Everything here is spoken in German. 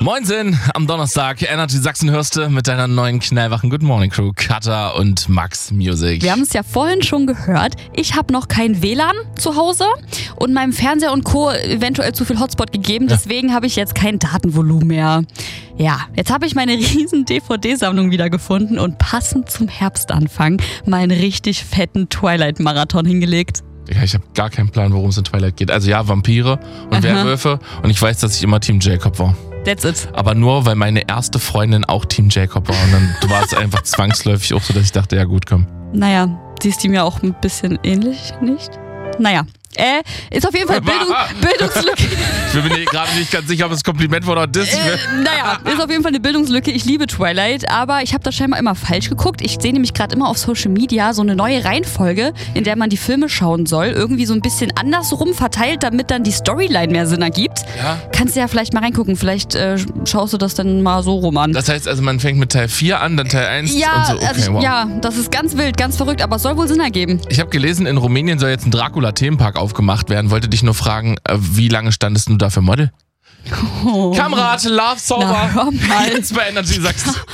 Moinsen, am Donnerstag, Energy Sachsen hörst du mit deiner neuen knallwachen Good Morning Crew, Katha und Max Music. Wir haben es ja vorhin schon gehört, ich habe noch kein WLAN zu Hause und meinem Fernseher und Co. eventuell zu viel Hotspot gegeben, deswegen habe ich jetzt kein Datenvolumen mehr. Ja, jetzt habe ich meine riesen DVD-Sammlung wieder gefunden und passend zum Herbstanfang mal einen richtig fetten Twilight-Marathon hingelegt. Ja, ich habe gar keinen Plan, worum es in Twilight geht. Also ja, Vampire und Werwölfe und ich weiß, dass ich immer Team Jacob war. That's it. Aber nur, weil meine erste Freundin auch Team Jacob war und dann war es einfach zwangsläufig auch so, dass ich dachte, ja gut, komm. Naja, siehst du mir auch ein bisschen ähnlich, nicht? Naja, ist auf jeden Fall Bildungslücke. Ich bin mir gerade nicht ganz sicher, ob es Kompliment war oder Diss. Naja, ist auf jeden Fall eine Bildungslücke. Ich liebe Twilight, aber ich habe das scheinbar immer falsch geguckt. Ich sehe nämlich gerade immer auf Social Media so eine neue Reihenfolge, in der man die Filme schauen soll. Irgendwie so ein bisschen andersrum verteilt, damit dann die Storyline mehr Sinn ergibt. Ja. Kannst du ja vielleicht mal reingucken. Vielleicht schaust du das dann mal so rum an. Das heißt also, man fängt mit Teil 4 an, dann Teil 1 ja, und so. Okay, also wow. Ja, das ist ganz wild, ganz verrückt, aber es soll wohl Sinn ergeben. Ich habe gelesen, in Rumänien soll jetzt ein Dracula-Themenpark aufgemacht werden. Wollte dich nur fragen, wie lange standest du da für Model? Oh. Kamerad, Love, Sauber. Na, hör mal. Jetzt bei Energy Sachsen.